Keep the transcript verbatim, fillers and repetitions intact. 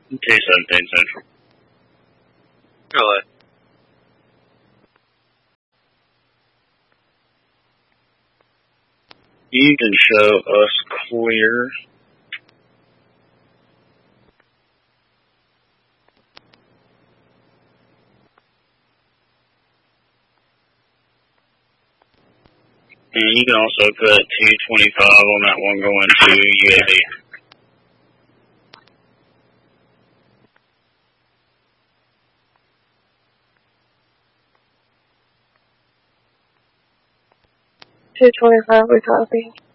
two seventeen Central. Really? You can show us clear. And you can also put two twenty-five on that one going to U A V. two twenty-five, we copy.